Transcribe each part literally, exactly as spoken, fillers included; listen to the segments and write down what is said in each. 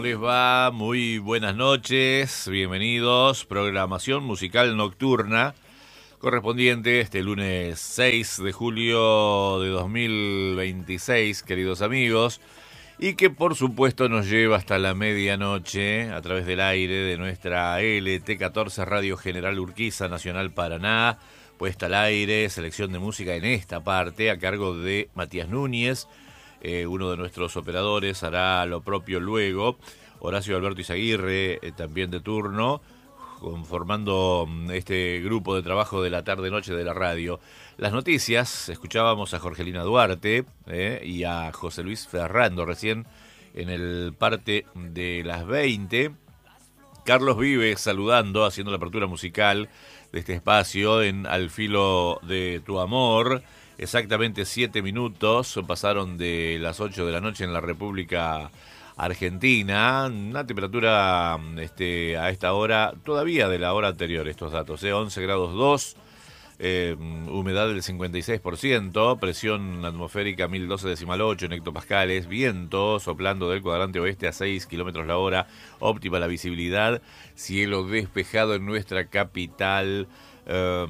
les va? Muy buenas noches, bienvenidos. Programación musical nocturna correspondiente este lunes seis de julio de dos mil veintiséis, queridos amigos, y que por supuesto nos lleva hasta la medianoche a través del aire de nuestra L T catorce Radio General Urquiza Nacional Paraná, puesta al aire, selección de música en esta parte a cargo de Matías Núñez. Eh, uno de nuestros operadores hará lo propio luego, Horacio Alberto Izaguirre, eh, también de turno, conformando este grupo de trabajo de la tarde-noche de la radio. Las noticias, escuchábamos a Jorgelina Duarte eh, y a José Luis Ferrando recién en el parte de las veinte. Carlos Vive saludando, haciendo la apertura musical de este espacio en Al Filo de Tu Amor. Exactamente siete minutos pasaron de las ocho de la noche en la República Argentina. Una temperatura este, a esta hora, todavía de la hora anterior, estos datos, ¿eh? once grados dos, eh, humedad del cincuenta y seis por ciento, presión atmosférica mil doce decimal ocho en hectopascales, viento soplando del cuadrante oeste a seis kilómetros la hora, óptima la visibilidad, cielo despejado en nuestra capital. Eh,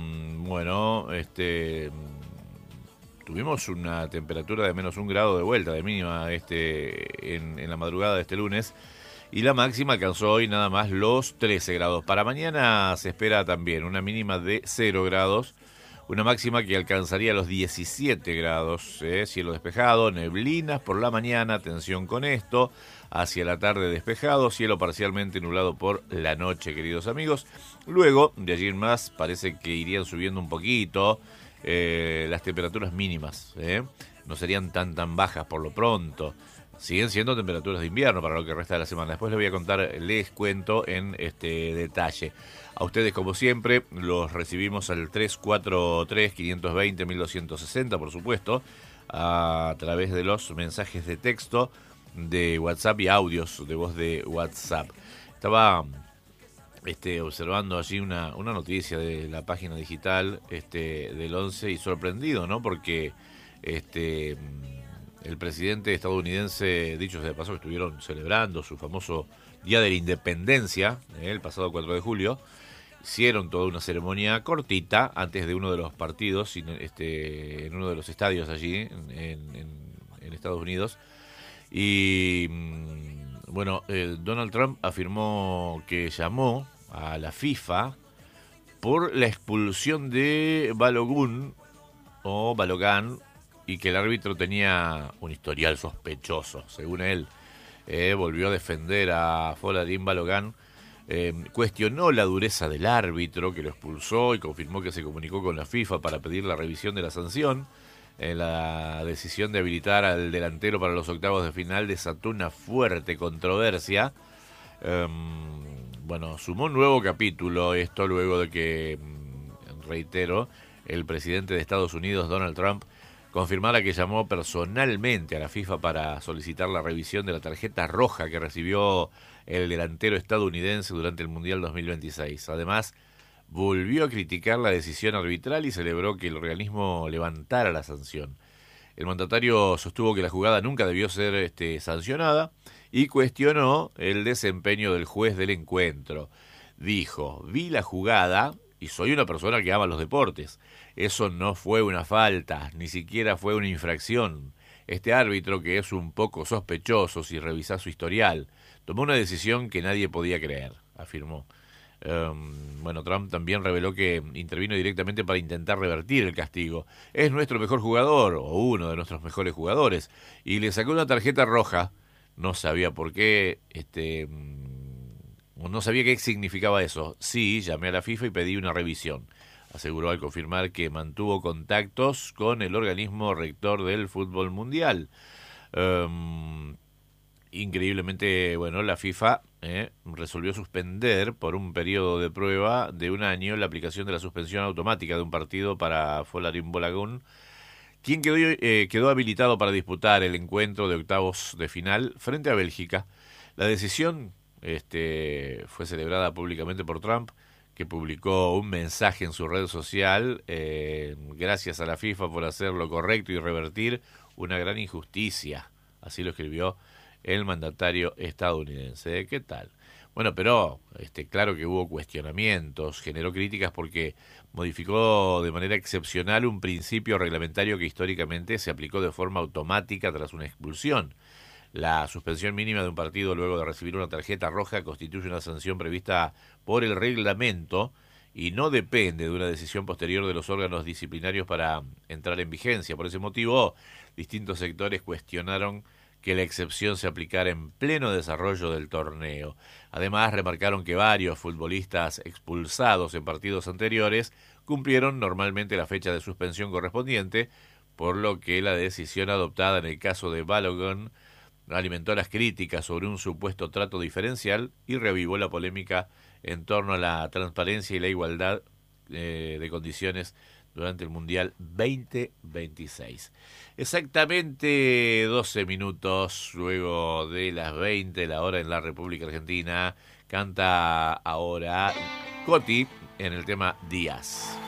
bueno, este... Tuvimos una temperatura de menos un grado de vuelta de mínima este en, en la madrugada de este lunes, y la máxima alcanzó hoy nada más los trece grados. Para mañana se espera también una mínima de cero grados, una máxima que alcanzaría los diecisiete grados, ¿eh? Cielo despejado, neblinas por la mañana, atención con esto, hacia la tarde despejado, cielo parcialmente nublado por la noche, queridos amigos. Luego, de allí en más, parece que irían subiendo un poquito Eh, las temperaturas mínimas, ¿eh? no serían tan tan bajas por lo pronto, siguen siendo temperaturas de invierno para lo que resta de la semana. Después les voy a contar, les cuento en este detalle. A ustedes, como siempre, los recibimos al tres cuatro tres, cinco dos cero, uno dos seis cero, por supuesto, a través de los mensajes de texto de WhatsApp y audios de voz de WhatsApp. Estaba Este, observando allí una, una noticia de la página digital este, del once y sorprendido, ¿no? Porque este, el presidente estadounidense, dicho sea de paso, que estuvieron celebrando su famoso Día de la Independencia, eh, el pasado cuatro de julio, hicieron toda una ceremonia cortita antes de uno de los partidos, este, en uno de los estadios allí en, en, en Estados Unidos. Y bueno, eh, Donald Trump afirmó que llamó a la FIFA por la expulsión de Balogun o Balogan, y que el árbitro tenía un historial sospechoso, según él. Eh, volvió a defender a Folarin Balogan, eh, cuestionó la dureza del árbitro que lo expulsó y confirmó que se comunicó con la FIFA para pedir la revisión de la sanción. Eh, la decisión de habilitar al delantero para los octavos de final desató una fuerte controversia. Eh, bueno, sumó un nuevo capítulo esto luego de que, reitero, el presidente de Estados Unidos, Donald Trump, confirmara que llamó personalmente a la FIFA para solicitar la revisión de la tarjeta roja que recibió el delantero estadounidense durante el Mundial dos mil veintiséis. Además, volvió a criticar la decisión arbitral y celebró que el organismo levantara la sanción. El mandatario sostuvo que la jugada nunca debió ser este, sancionada y cuestionó el desempeño del juez del encuentro. Dijo: vi la jugada y soy una persona que ama los deportes. Eso no fue una falta, ni siquiera fue una infracción. Este árbitro, que es un poco sospechoso si revisás su historial, tomó una decisión que nadie podía creer, afirmó. Um, bueno, Trump también reveló que intervino directamente para intentar revertir el castigo. Es nuestro mejor jugador, o uno de nuestros mejores jugadores, y le sacó una tarjeta roja. No sabía por qué, este, no sabía qué significaba eso. Sí, llamé a la FIFA y pedí una revisión, aseguró al confirmar que mantuvo contactos con el organismo rector del fútbol mundial. Um, Increíblemente, bueno, la FIFA eh, resolvió suspender por un periodo de prueba de un año la aplicación de la suspensión automática de un partido para Folarin Balogun, quien quedó, eh, quedó habilitado para disputar el encuentro de octavos de final frente a Bélgica. La decisión este, fue celebrada públicamente por Trump, que publicó un mensaje en su red social, eh, gracias a la FIFA por hacer lo correcto y revertir una gran injusticia. Así lo escribió el mandatario estadounidense. ¿Qué tal? Bueno, pero este, claro que hubo cuestionamientos, generó críticas porque modificó de manera excepcional un principio reglamentario que históricamente se aplicó de forma automática tras una expulsión. La suspensión mínima de un partido luego de recibir una tarjeta roja constituye una sanción prevista por el reglamento y no depende de una decisión posterior de los órganos disciplinarios para entrar en vigencia. Por ese motivo, distintos sectores cuestionaron que la excepción se aplicara en pleno desarrollo del torneo. Además, remarcaron que varios futbolistas expulsados en partidos anteriores cumplieron normalmente la fecha de suspensión correspondiente, por lo que la decisión adoptada en el caso de Balogun alimentó las críticas sobre un supuesto trato diferencial y reavivó la polémica en torno a la transparencia y la igualdad eh, de condiciones durante el Mundial veinte veintiséis. Exactamente doce minutos luego de las veinte, la hora en la República Argentina, canta ahora Coti en el tema Díaz.